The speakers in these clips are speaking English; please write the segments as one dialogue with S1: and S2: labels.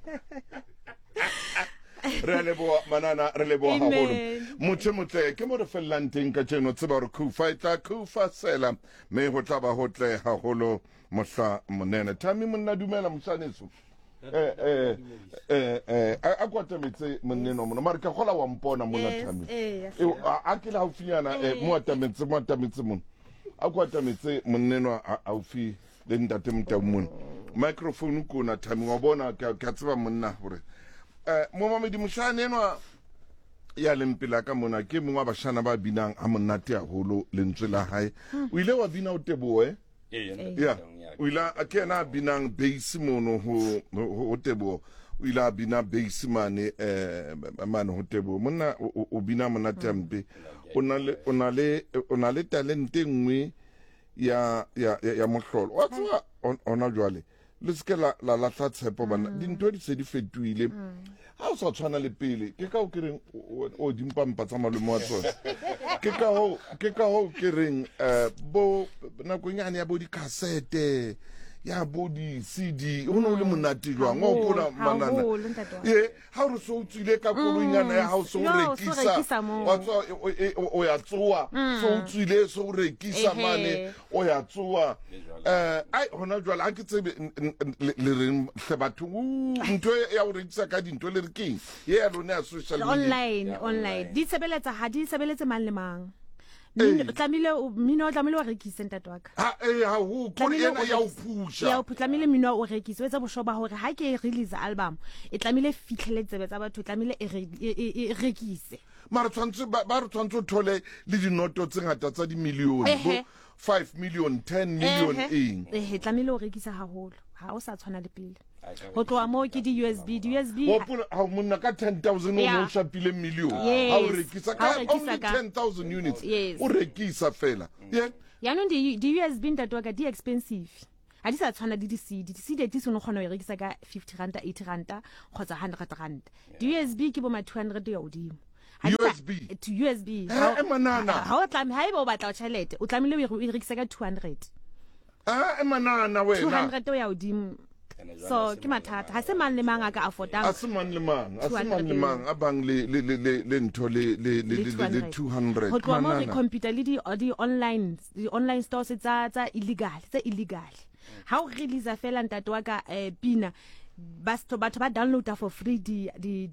S1: re leboa manana re leboa haholo motho motle ke mo re fellang teng ka tseno tseba re kufa itla kufa sela me ho tla ba hotle haholo mohla monene Thami monna dumela moshaneso a kwatametse monneno mona mara ka gola wa mpona mona Thami a ke la ufinyana mo atametse mona a kwatametse monneno a ufi le ntate mtamona microphone ko na Thami wa bona ka tseba monna hore mo mamedi moshane enwa ya lempela ka mona ke mongwa bashana ba binang a monate haholo lentswe la hae o ile wa bina o Teboho ya o ile a kena binang bass mono ho Teboho o ile a bina bass mane ho Teboho monna o bina monate ampe o na le talente nngwe ya mohlolo wa tswa ona jwale le se la latla tshepo bana dintho di se di fetoile ha o sa tshwana le pele ke ka o ke reng o dimpampa tsa malome wa tsona ke ka ho ke reng bo nakonyane ya bo di cassette ya bo di CD o no le monate jwang o pola manana ha o so utsile ka kolonyana ya ha o so rekisa wa tswa o ya tsoa so utsile so rekisa mane o ya tsoa ai hona jwale a ke tsebe le reng hle batho ntho ya o rekisa ka dinto le re keng ye ya lona ya social media
S2: online di sebeletse mang le mang Mino tlamile o rekise ntate wa ka
S1: ha ho kore ena ya o pusha
S2: ya o tlamile mino o rekise o etsa boshoba hore ha ke release album e tlamile fitlhele tsebe tsa batho tlamile e rekise
S1: mara ba re tshwantse thole le dinoto tse ngata tsa di million bo 5 million 10 million
S2: tlamile o rekisa haholo ha o sa tshwana le pele ho tloa mo ke di USB
S1: ha monna ka 10,000 o shapile million ha o rekisa ka only 10,000 units o rekisa fela
S2: ya no di USB ntate wa ka di expensive ha di sa tshwana di CD di se no kgona ho rekisa ka 50 rand 80 rand kgotsa 100 rand di USB ke bo ma 200 ya odimo USB
S1: manana
S2: ha o tlamile ha eba o batla tšhelete o tlamile o rekisa ka 200
S1: manana wena
S2: 200 ya odimo so ke mathata ha se mang le mang a ka affordang
S1: a se mang le mang a bang le ntho le 200
S2: ho tloa mo re computer le di online stores tsa illegal ha o release fela ntate wa ka pina batho ba downloada for free di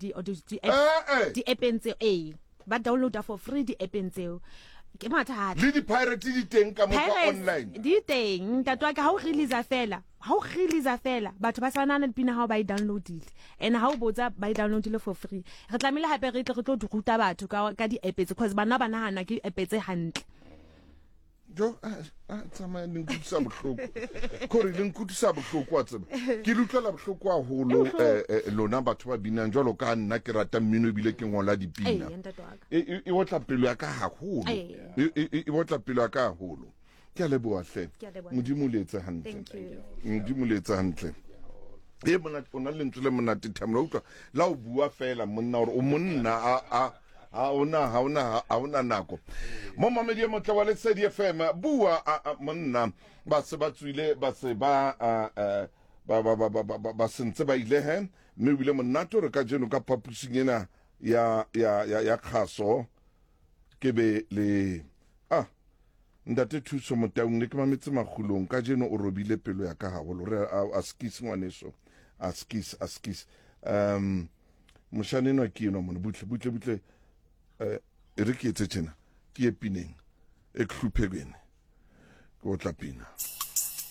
S2: app tseo ba downloada for free di app tseo ke mathata
S1: le di pirate di teng ka mo online
S2: di teng ntate wa ka ha o release fela batho ba sanana le pina ha ba I downloadile and ha o botsa ba I downloadile for free re tlamile hape re tlo di ruta batho ka di app because bana ba nahana ke app tse hantle
S1: jo tsama le nkutsa bohloko kore le nkutsa bohloko wa tseba ke lutlala bohloko haholo lona batho ba binang jwalo ka nna ke rata mmino bile ke ngola dipina e wotla pelo ya ka haholo e wotla pelo ya ka haholo ke a leboa hle modimo letse hantle e mona ona le ntsele monate thamla utlwa la o bua fela monna hore o monna ha ona nako mo mamedi mo tla wa le Lesedi FM bua monna ba se ba tswile ba se ba sentse ba ile he mme bile monate re ka jeno ka papusing ena ya khaso ke be le ndate thuso motaung le ke mametse magulong ka jeno o robile pelo ya ka haholo re askis ngwaneso askis moshaneno ke eno mona butle re ke etse tjena ke epineng e khluphekene go tla pina